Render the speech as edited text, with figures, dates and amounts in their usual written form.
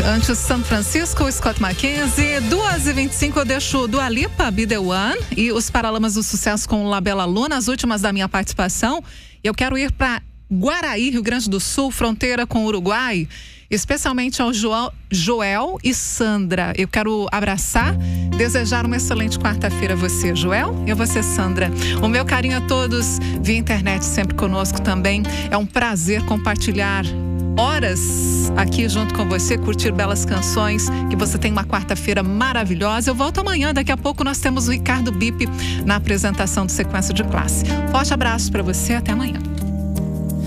Antes São Francisco, Scott Mackenzie. 2h25 eu deixo Dua Lipa, Be The One, e os Paralamas do Sucesso com Labela Luna, as últimas da minha participação. Eu quero ir para Guaraí, Rio Grande do Sul, fronteira com o Uruguai, especialmente ao Joel e Sandra. Eu quero abraçar, desejar uma excelente quarta-feira a você, Joel, e a você, Sandra. O meu carinho a todos via internet, sempre conosco também. É um prazer compartilhar horas aqui junto com você, curtir belas canções. Que você tenha uma quarta-feira maravilhosa. Eu volto amanhã, daqui a pouco nós temos o Ricardo Bip na apresentação do Sequência de Classe. Forte abraço para você, até amanhã.